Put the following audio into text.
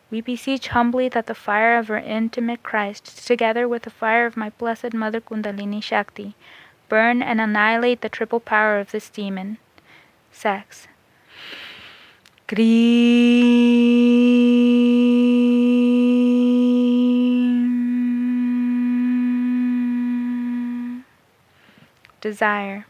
We beseech humbly that the fire of our intimate Christ, together with the fire of my blessed Mother Kundalini Shakti, burn and annihilate the triple power of this demon. Sex. Desire.